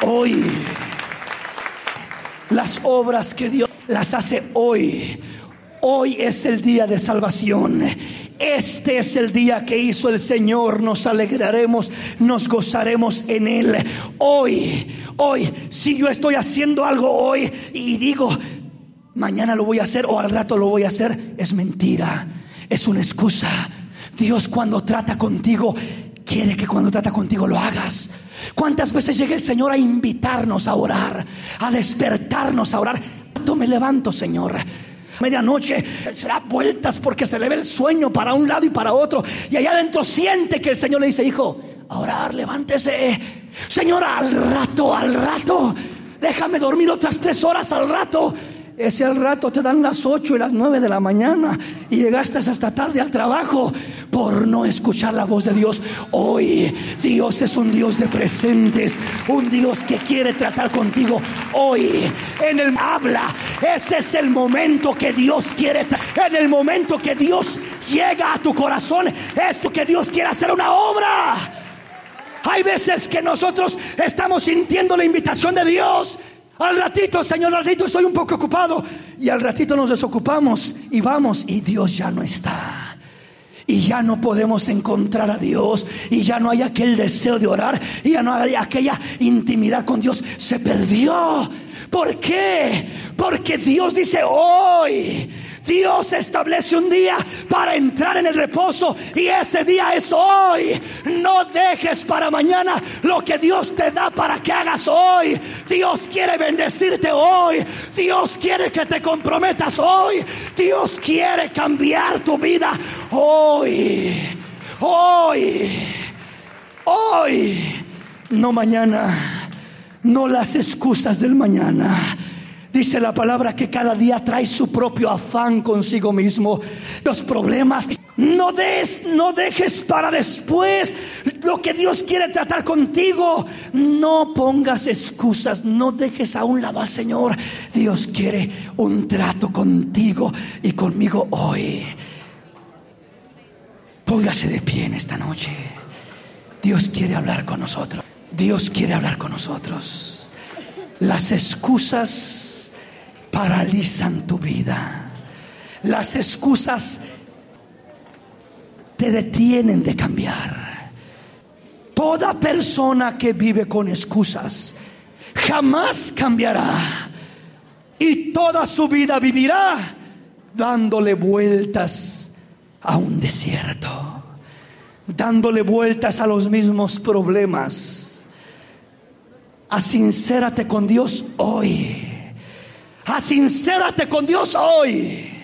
hoy. Las obras que Dios las hace hoy. Hoy es el día de salvación. Este es el día que hizo el Señor. Nos alegraremos, nos gozaremos en Él. Hoy, si yo estoy haciendo algo hoy y digo mañana lo voy a hacer o al rato lo voy a hacer, es mentira, es una excusa. Dios, cuando trata contigo, quiere que cuando trata contigo lo hagas. ¿Cuántas veces llega el Señor a invitarnos a orar, a despertarnos a orar? Yo me levanto, Señor, medianoche, se da vueltas porque se le ve el sueño para un lado y para otro, y allá adentro siente que el Señor le dice: hijo, a orar, levántese. Señor, al rato, déjame dormir otras 3 horas al rato. Ese al rato te dan las 8 y las 9 de la mañana y llegaste hasta tarde al trabajo por no escuchar la voz de Dios. Hoy Dios es un Dios de presentes, un Dios que quiere tratar contigo hoy. En el habla, ese es el momento que Dios quiere. En el momento que Dios llega a tu corazón, es que Dios quiere hacer una obra. Hay veces que nosotros estamos sintiendo la invitación de Dios. Al ratito, Señor, al ratito estoy un poco ocupado. Y al ratito nos desocupamos y vamos, y Dios ya no está. Y ya no podemos encontrar a Dios. Y ya no hay aquel deseo de orar. Y ya no hay aquella intimidad con Dios. Se perdió. ¿Por qué? Porque Dios dice hoy. Dios establece un día para entrar en el reposo, y ese día es hoy. No dejes para mañana lo que Dios te da para que hagas hoy. Dios quiere bendecirte hoy. Dios quiere que te comprometas hoy. Dios quiere cambiar tu vida hoy. No mañana. No las excusas del mañana. Dice la palabra que cada día trae su propio afán consigo mismo. Los problemas, no dejes para después lo que Dios quiere tratar contigo. No pongas excusas, no dejes a un lado al Señor. Dios quiere un trato contigo y conmigo hoy. Póngase de pie en esta noche. Dios quiere hablar con nosotros. Dios quiere hablar con nosotros. Las excusas paralizan tu vida. Las excusas te detienen de cambiar. Toda persona que vive con excusas jamás cambiará, y toda su vida vivirá dándole vueltas a un desierto, dándole vueltas a los mismos problemas. Asincérate con Dios hoy. Asincérate con Dios hoy.